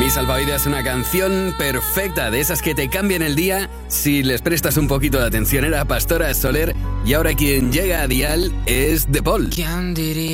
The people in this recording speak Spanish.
y Salvavidas, una canción perfecta, de esas que te cambian el día si les prestas un poquito de atención. Era Pastora Soler y ahora quien llega a Dial es De Paul. ¿Quién diría?